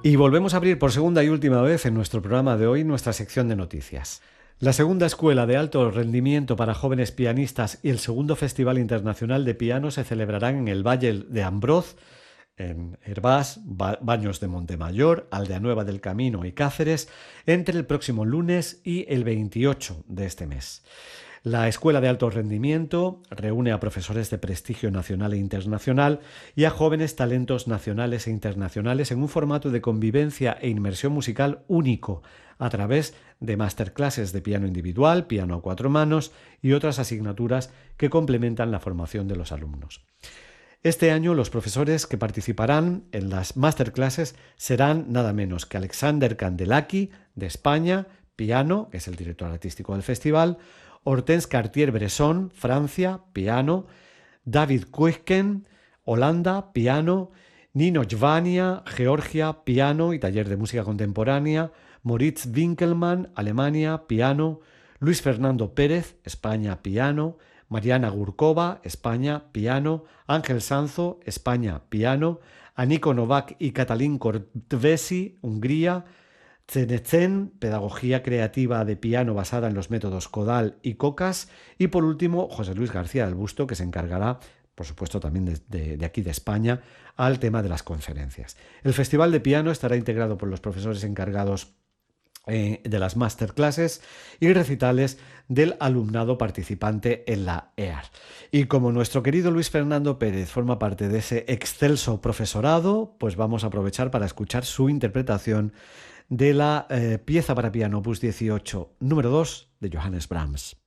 Y volvemos a abrir por segunda y última vez en nuestro programa de hoy nuestra sección de noticias. La segunda escuela de alto rendimiento para jóvenes pianistas y el segundo Festival Internacional de Piano se celebrarán en el Valle de Ambroz, en Hervás, Baños de Montemayor, Aldea Nueva del Camino y Cáceres, entre el próximo lunes y el 28 de este mes. La Escuela de Alto Rendimiento reúne a profesores de prestigio nacional e internacional y a jóvenes talentos nacionales e internacionales en un formato de convivencia e inmersión musical único, a través de masterclasses de piano individual, piano a cuatro manos y otras asignaturas que complementan la formación de los alumnos. Este año los profesores que participarán en las masterclasses serán nada menos que Alexander Candelaki, de España, piano, que es el director artístico del festival, Hortense Cartier-Bresson, Francia, piano, David Kuijken, Holanda, piano, Nino Jvania, Georgia, piano y taller de música contemporánea, Moritz Winkelmann, Alemania, piano, Luis Fernando Pérez, España, piano, Mariana Gurkova, España, piano, Ángel Sanzo, España, piano, Aniko Novak y Katalin Kortvesi, Hungría, Tzenecen, pedagogía creativa de piano basada en los métodos Kodal y Cocas, y por último José Luis García del Busto, que se encargará, por supuesto también de aquí de España, al tema de las conferencias. El Festival de Piano estará integrado por los profesores encargados de las masterclasses y recitales del alumnado participante en la EAR. Y como nuestro querido Luis Fernando Pérez forma parte de ese excelso profesorado, pues vamos a aprovechar para escuchar su interpretación de la pieza para piano opus 18 número 2 de Johannes Brahms.